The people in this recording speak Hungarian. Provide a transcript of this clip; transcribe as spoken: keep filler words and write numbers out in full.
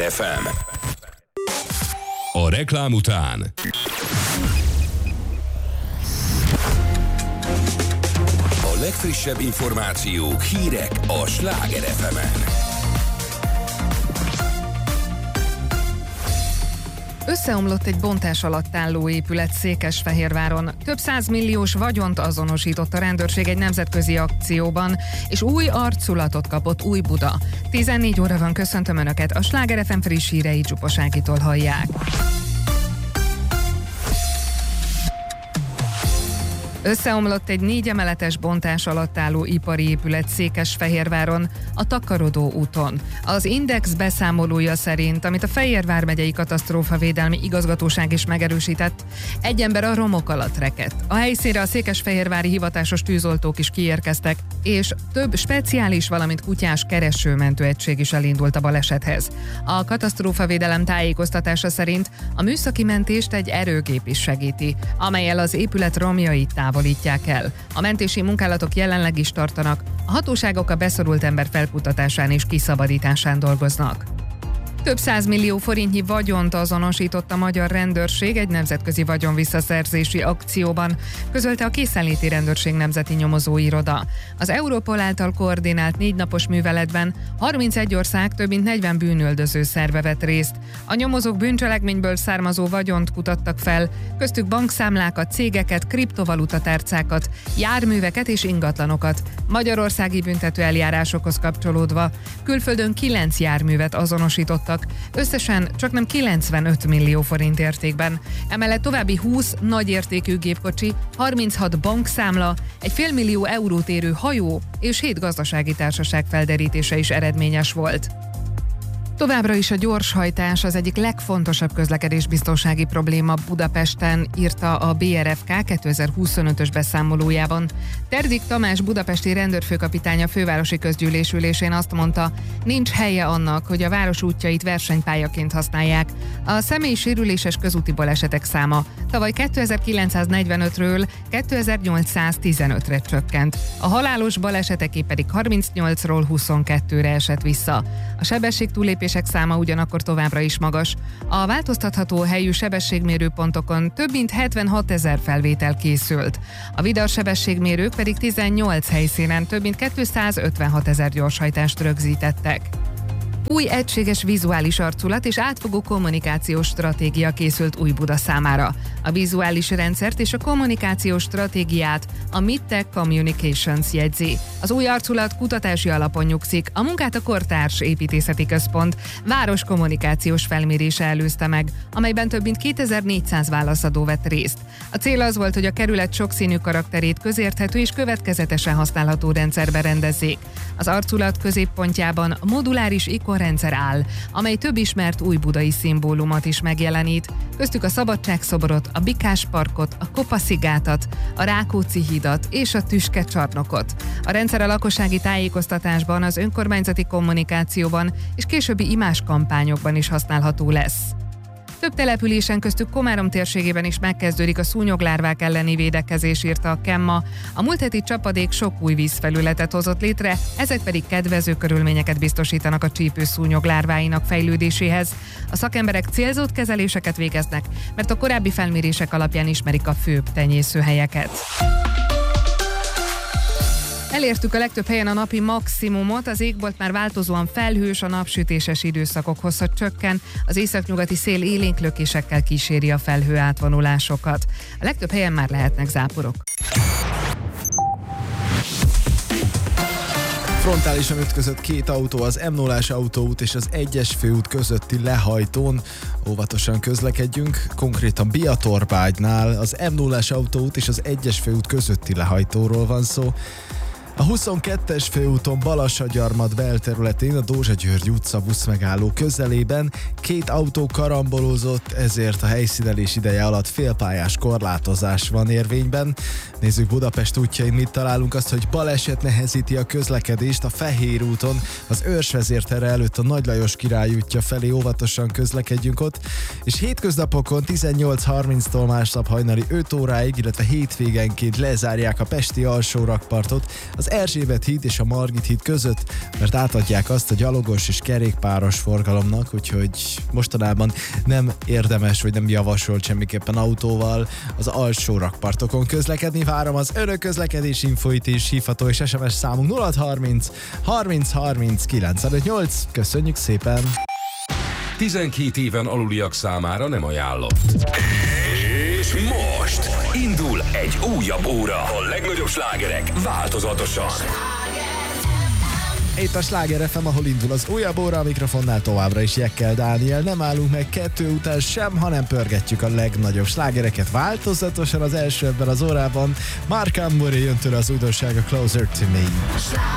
ef em. A reklám után A legfrissebb információk, hírek a Sláger ef emen. Összeomlott egy bontás alatt álló épület Székesfehérváron. Több százmilliós vagyont azonosított a rendőrség egy nemzetközi akcióban, és új arculatot kapott Újbuda. tizennégy óra van, köszöntöm Önöket, a Sláger ef em friss hírei Csupa Sákitól hallják. Összeomlott egy négy emeletes bontás alatt álló ipari épület Székesfehérváron, a Takarodó úton. Az Index beszámolója szerint, amit a Fejér vármegyei katasztrófavédelmi igazgatóság is megerősített, egy ember a romok alatt rekedt. A helyszínre a székesfehérvári hivatásos tűzoltók is kiérkeztek, és több speciális, valamint kutyás keresőmentő egység is elindult a balesethez. A katasztrófavédelem tájékoztatása szerint a műszaki mentést egy erőgép is segíti, amellyel az épület romjait távolítják el. A mentési munkálatok jelenleg is tartanak, a hatóságok a beszorult ember felkutatásán és kiszabadításán dolgoznak. Több százmillió forintnyi vagyont azonosított a magyar rendőrség egy nemzetközi vagyonvisszaszerzési akcióban, közölte a Készenléti Rendőrség Nemzeti Nyomozóiroda. Az Europol által koordinált négy napos műveletben harmincegy ország több mint negyven bűnüldöző szerve vett részt. A nyomozók bűncselekményből származó vagyont kutattak fel, köztük bankszámlákat, cégeket, kriptovalutatárcákat, járműveket és ingatlanokat, magyarországi büntető eljárásokhoz kapcsolódva. Külföldön kilenc járművet azonosítottak, összesen csaknem kilencvenöt millió forint értékben. Emellett további húsz nagyértékű gépkocsi, harminchat bankszámla, egy félmillió eurót érő hajó és hét gazdasági társaság felderítése is eredményes volt. Továbbra is a gyorshajtás az egyik legfontosabb közlekedésbiztonsági probléma Budapesten, írta a bé er ef ká kétezer-huszonötös beszámolójában. Terdik Tamás budapesti rendőrfőkapitány a fővárosi közgyűlés ülésén azt mondta, nincs helye annak, hogy a város útjait versenypályaként használják. A személyi sérüléses közúti balesetek száma tavaly kétezer-kilencszáznegyvenötről kétezer-nyolcszáztizenötre csökkent. A halálos baleseteké pedig harmincnyolcról huszonkettőre esett vissza. A sebesség túllépés száma ugyanakkor továbbra is magas. A változtatható helyű sebességmérőpontokon több mint hetvenhat ezer felvétel készült. A vidar sebességmérők pedig tizennyolc helyszínen több mint kétszázötvenhat ezer gyorshajtást rögzítettek. Új egységes vizuális arculat és átfogó kommunikációs stratégia készült Újbuda számára. A vizuális rendszert és a kommunikációs stratégiát a Midtech Communications jegyzi. Az új arculat kutatási alapon nyugszik, a munkát a Kortárs Építészeti Központ város kommunikációs felmérése előzte meg, amelyben több mint kétezer-négyszáz válaszadó vett részt. A cél az volt, hogy a kerület sokszínű karakterét közérthető és következetesen használható rendszerbe rendezzék. Az arculat középpontjában a moduláris ikonrendszer áll, amely több ismert újbudai szimbólumot is megjelenít, köztük a Szabadságszobrot, a Bikás parkot, a Kopaszigátat, a Rákóczi hídat és a Tüske csarnokot. A rendszer a lakossági tájékoztatásban, az önkormányzati kommunikációban és későbbi imáskampányokban is használható lesz. Több településen, köztük Komárom térségében is megkezdődik a szúnyoglárvák elleni védekezés, írta a Kemma. A múlt heti csapadék sok új vízfelületet hozott létre, ezek pedig kedvező körülményeket biztosítanak a csípő szúnyoglárváinak fejlődéséhez. A szakemberek célzott kezeléseket végeznek, mert a korábbi felmérések alapján ismerik a főbb tenyészőhelyeket. Elértük a legtöbb helyen a napi maximumot, az égbolt már változóan felhős, a napsütéses időszakok hossza csökken, az északnyugati szél élénk lökésekkel kíséri a felhő átvonulásokat. A legtöbb helyen már lehetnek záporok. Frontálisan ütközött két autó az em nullás autóút és az egyes főút közötti lehajtón. Óvatosan közlekedjünk, konkrétan Biatorbágynál az em nullás autóút és az egyes főút közötti lehajtóról van szó. A huszonkettes főúton Balassagyarmat belterületén a Dózsa-György utca buszmegálló közelében két autó karambolózott, ezért a helyszínelés ideje alatt félpályás korlátozás van érvényben. Nézzük Budapest útjain, mit találunk. Azt, hogy baleset nehezíti a közlekedést a Fehér úton, az Őrsvezértere előtt a Nagy Lajos Király útja felé, óvatosan közlekedjünk ott, és hétköznapokon tizennyolc harminctól másnap hajnali öt óráig, illetve hétvégenként lezárják a pesti alsórakpartot, az az Erzsébet híd és a Margit híd között, mert átadják azt a gyalogos és kerékpáros forgalomnak, úgyhogy mostanában nem érdemes, vagy nem javasolt semmiképpen autóval az alsó rakpartokon közlekedni. Várom az önök közlekedési infoit is, hívható és es em es számunk nulla harminc harminc harminc kilencvenöt. Köszönjük szépen! tizenkét éven aluliak számára nem ajánlott. És most indul egy újabb óra. A legnagyobb slágerek változatosan. Itt a Sláger ef em, ahol indul az újabb óra, a mikrofonnál továbbra is Jekkel Dániel. Nem állunk meg kettő után sem, hanem pörgetjük a legnagyobb slágereket változatosan. Az első ebben az órában Marc Amoré jön tőle az újdonság, a Closer to Me.